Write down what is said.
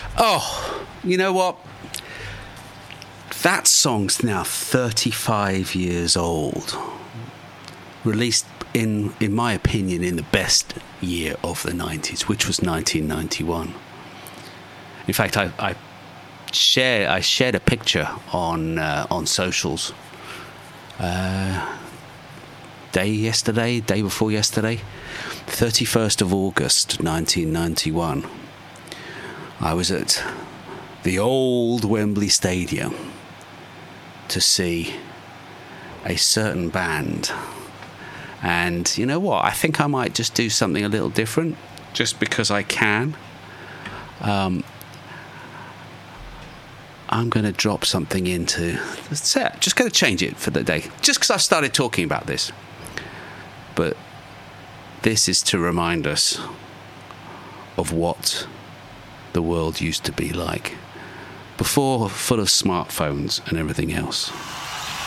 Oh, you know what? That song's now 35 years old. Released, in my opinion, in the best year of the 90s, which was 1991. In fact, I shared a picture on socials day before yesterday, 31st of August 1991. I was at the old Wembley Stadium to see a certain band. And you know what? I think I might just do something a little different, just because I can. I'm going to drop something into the set. Just going to change it for the day, just because I've started talking about this. But this is to remind us of what the world used to be like before, full of smartphones and everything else.